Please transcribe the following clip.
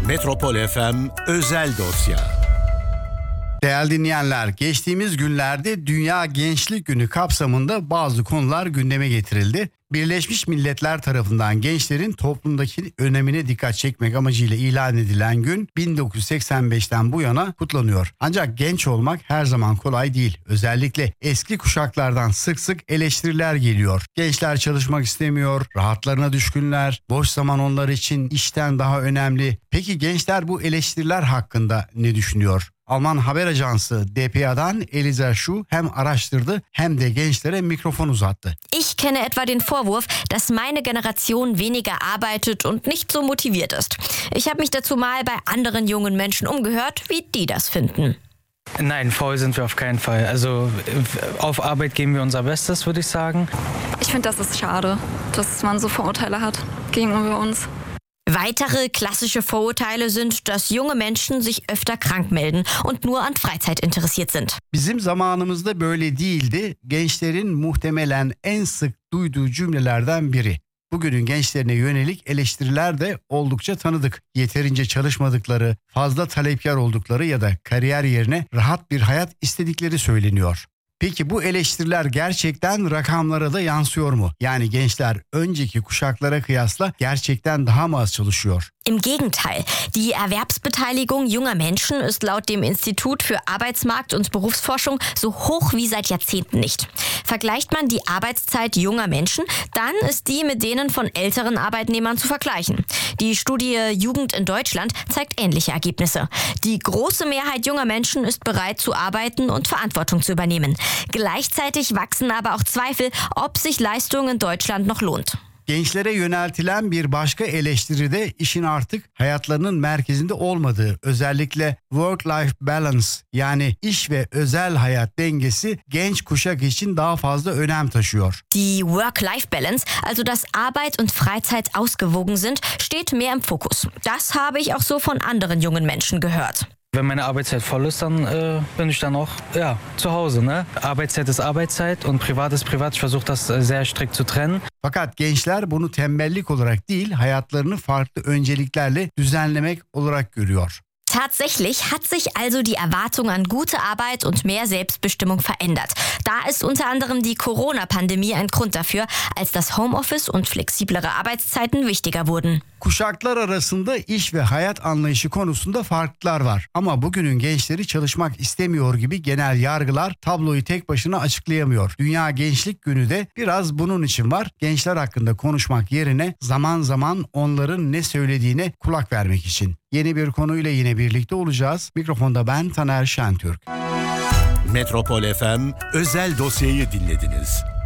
Metropol FM özel dosya. Değerli dinleyenler, geçtiğimiz günlerde Dünya Gençlik Günü kapsamında bazı konular gündeme getirildi. Birleşmiş Milletler tarafından gençlerin toplumdaki önemine dikkat çekmek amacıyla ilan edilen gün 1985'ten bu yana kutlanıyor. Ancak genç olmak her zaman kolay değil. Özellikle eski kuşaklardan sık sık eleştiriler geliyor. Gençler çalışmak istemiyor, rahatlarına düşkünler, boş zaman onlar için işten daha önemli. Peki gençler bu eleştiriler hakkında ne düşünüyor? Alman haber ajansı dpa'dan Elisa Schuh hem araştırdı hem de gençlere mikrofon uzattı. Ich kenne etwa den Vorwurf, dass meine Generation weniger arbeitet und nicht so motiviert ist. Ich habe mich dazu mal bei anderen jungen Menschen umgehört, wie die das finden. Nein, faul sind wir auf keinen Fall. Also auf Arbeit geben wir unser Bestes, würde ich sagen. Ich finde, das ist schade, dass man so Vorurteile hat gegenüber uns. Weitere klassische Vorurteile sind, dass junge Menschen sich öfter krank melden und nur an Freizeit interessiert sind. Bizim zamanımızda böyle değildi. Gençlerin muhtemelen en sık duyduğu cümlelerden biri. Bugünün gençlerine yönelik eleştiriler de oldukça tanıdık. Yeterince çalışmadıkları, fazla talepkar oldukları ya da kariyer yerine rahat bir hayat istedikleri söyleniyor. Peki bu eleştiriler gerçekten rakamlara da yansıyor mu? Yani gençler önceki kuşaklara kıyasla gerçekten daha mı az çalışıyor? Im Gegenteil, die Erwerbsbeteiligung junger Menschen ist laut dem Institut für Arbeitsmarkt und Berufsforschung so hoch wie seit Jahrzehnten nicht. Vergleicht man die Arbeitszeit junger Menschen, dann ist die mit denen von älteren Arbeitnehmern zu vergleichen. Die Studie Jugend in Deutschland zeigt ähnliche Ergebnisse. Die große Mehrheit junger Menschen ist bereit zu arbeiten und Verantwortung zu übernehmen. Gleichzeitig wachsen aber auch Zweifel, ob sich Leistung in Deutschland noch lohnt. Gençlere yöneltilen bir başka eleştiri de işin artık hayatlarının merkezinde olmadığı, özellikle work-life balance yani iş ve özel hayat dengesi genç kuşak için daha fazla önem taşıyor. Die Work-Life-Balance, also dass Arbeit und Freizeit ausgewogen sind, steht mehr im Fokus. Das habe ich auch so von anderen jungen Menschen gehört. Wenn meine Arbeitszeit voll ist, dann bin ich dann auch zu Hause. Ne? Arbeitszeit ist Arbeitszeit und privat ist privat. Ich versuche das sehr strikt zu trennen. Fakat gençler bunu tembellik olarak değil, hayatlarını farklı önceliklerle düzenlemek olarak görüyor. Tatsächlich hat sich also die Erwartung an gute Arbeit und mehr Selbstbestimmung verändert. Da ist unter anderem die Corona-Pandemie ein Grund dafür, als das Homeoffice und flexiblere Arbeitszeiten wichtiger wurden. Kuşaklar arasında iş ve hayat anlayışı konusunda farklar var. Ama bugünün gençleri çalışmak istemiyor gibi genel yargılar tabloyu tek başına açıklayamıyor. Dünya Gençlik Günü de biraz bunun için var. Gençler hakkında konuşmak yerine zaman zaman onların ne söylediğine kulak vermek için. Yeni bir konuyla yine birlikte olacağız. Mikrofonda ben Taner Şentürk. Metropol FM özel dosyayı dinlediniz.